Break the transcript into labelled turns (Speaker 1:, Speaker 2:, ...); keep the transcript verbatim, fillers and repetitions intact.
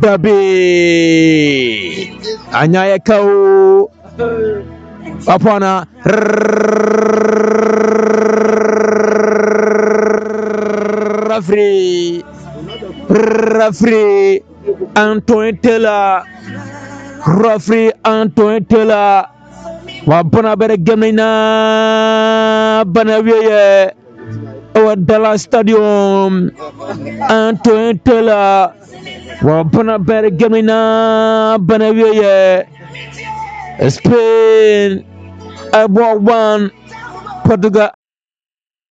Speaker 1: Dabi Anyaya Kau Apana Rafri Rafri Antoine Taylor Rafri Antoine Taylor Wabana bere gemina Banawiye Our Dallas Stadium Antoine Taylor Wabana bere gemina Banawiye Spain Abo one Portugal